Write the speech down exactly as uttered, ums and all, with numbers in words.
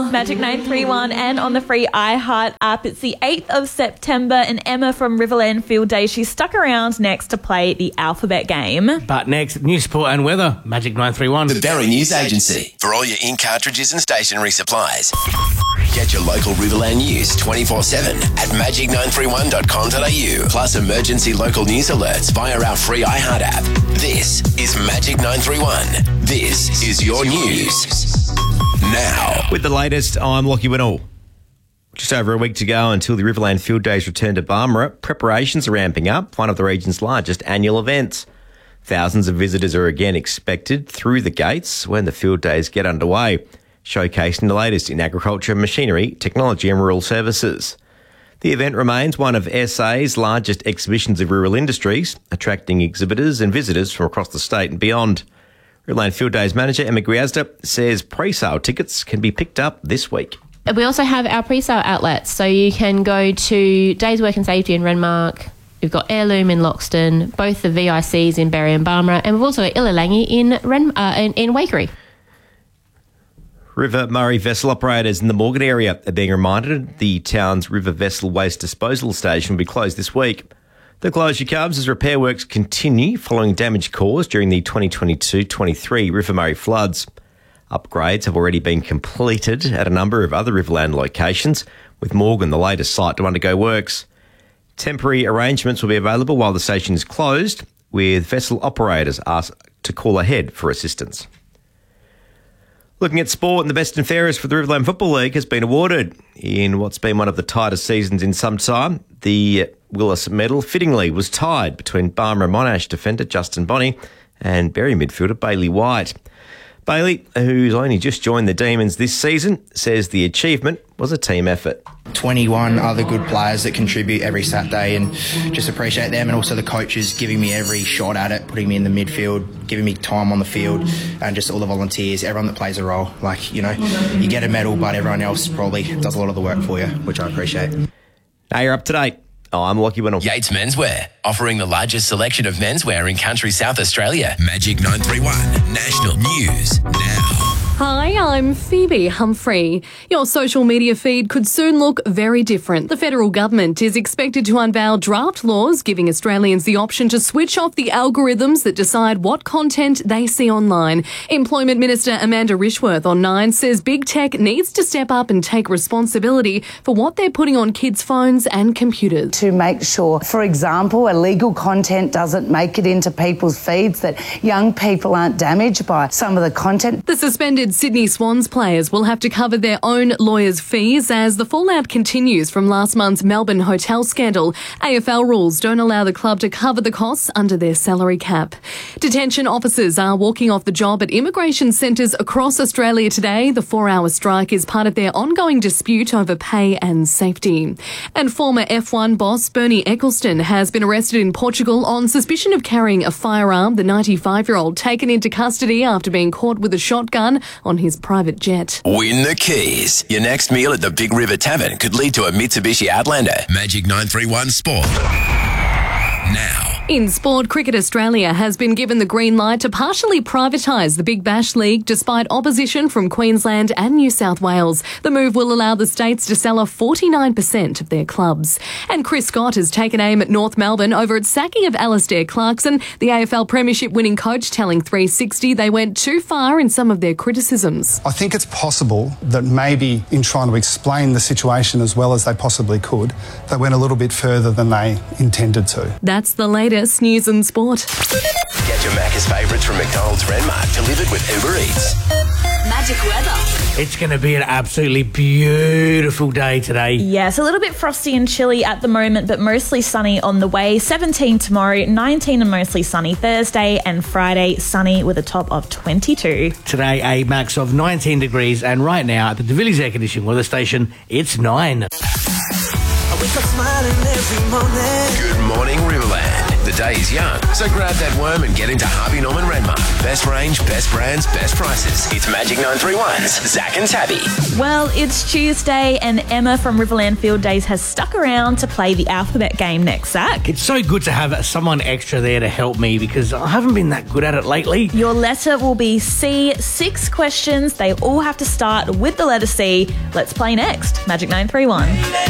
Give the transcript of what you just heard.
Magic nine three one and on the free iHeart app. It's the eighth of September and Emma from Riverland Field Day, she's stuck around next to play the alphabet game. But next, news, sport and weather. Magic nine three one. The Berry News Agency. For all your ink cartridges and stationery supplies. Get your local Riverland news twenty-four seven at magic nine three one dot com dot a u. Plus emergency local news alerts via our free iHeart app. This is Magic nine three one. This is your news. Now. With the latest, I'm Lachie Winnell. Just over a week to go until the Riverland Field Days return to Barmera. Preparations are ramping up, one of the region's largest annual events. Thousands of visitors are again expected through the gates when the Field Days get underway, showcasing the latest in agriculture, machinery, technology and rural services. The event remains one of S A's largest exhibitions of rural industries, attracting exhibitors and visitors from across the state and beyond. Riverland Field Days manager Emma Griazda says pre-sale tickets can be picked up this week. We also have our pre-sale outlets, so you can go to Days Work and Safety in Renmark. We've got Heirloom in Loxton, both the V I Cs in Berry and Barmera, and we've also got Illalangi in, Ren, uh, in, in Waikerie. River Murray vessel operators in the Morgan area are being reminded the town's river vessel waste disposal station will be closed this week. The closure comes as repair works continue following damage caused during the twenty twenty-two twenty-three River Murray floods. Upgrades have already been completed at a number of other Riverland locations, with Morgan the latest site to undergo works. Temporary arrangements will be available while the station is closed, with vessel operators asked to call ahead for assistance. Looking at sport, and the best and fairest for the Riverland Football League has been awarded. In what's been one of the tightest seasons in some time, the Willis medal fittingly was tied between Barmera Monash defender Justin Bonney and Berry midfielder Bailey White. Bailey, who's only just joined the Demons this season, says the achievement was a team effort. twenty-one other good players that contribute every Saturday, and just appreciate them, and also the coaches giving me every shot at it, putting me in the midfield, giving me time on the field, and just all the volunteers, everyone that plays a role. Like, you know, you get a medal, but everyone else probably does a lot of the work for you, which I appreciate. Now you're up to date. Oh, I'm Lachie Winnell. Yates Menswear, offering the largest selection of menswear in country South Australia. Magic nine three one, national news now. Hi, I'm Phoebe Humphrey. Your social media feed could soon look very different. The federal government is expected to unveil draft laws giving Australians the option to switch off the algorithms that decide what content they see online. Employment Minister Amanda Rishworth on Nine says big tech needs to step up and take responsibility for what they're putting on kids' phones and computers. To make sure, for example, illegal content doesn't make it into people's feeds, that young people aren't damaged by some of the content. The suspended Sydney Swans players will have to cover their own lawyers' fees as the fallout continues from last month's Melbourne hotel scandal. A F L rules don't allow the club to cover the costs under their salary cap. Detention officers are walking off the job at immigration centres across Australia today. The four-hour strike is part of their ongoing dispute over pay and safety. And former F one boss Bernie Ecclestone has been arrested in Portugal on suspicion of carrying a firearm. The ninety-five-year-old taken into custody after being caught with a shotgun on his private jet. Win the keys. Your next meal at the Big River Tavern could lead to a Mitsubishi Outlander. Magic nine three one Sport. Now. In sport, Cricket Australia has been given the green light to partially privatise the Big Bash League despite opposition from Queensland and New South Wales. The move will allow the states to sell off forty-nine percent of their clubs. And Chris Scott has taken aim at North Melbourne over its sacking of Alastair Clarkson, the A F L Premiership winning coach, telling three sixty they went too far in some of their criticisms. I think it's possible that maybe in trying to explain the situation as well as they possibly could, they went a little bit further than they intended to. That's the latest news and sport. Get your Macca's favourites from McDonald's Renmark delivered with Uber Eats. Magic weather. It's going to be an absolutely beautiful day today. Yes, a little bit frosty and chilly at the moment, but mostly sunny on the way. seventeen tomorrow, nineteen and mostly sunny Thursday, and Friday sunny with a top of twenty-two. Today, a max of nineteen degrees, and right now at the De Villiers Air Conditioning Weather Station, it's nine. Good morning, Riverland. The day is young, so grab that worm and get into Harvey Norman Renmark. Best range, best brands, best prices. It's Magic nine three one's Zach and Tabby. Well, it's Tuesday and Emma from Riverland Field Days has stuck around to play the alphabet game next, Zach. It's so good to have someone extra there to help me because I haven't been that good at it lately. Your letter will be C. Six questions. They all have to start with the letter C. Let's play next. Magic nine three one.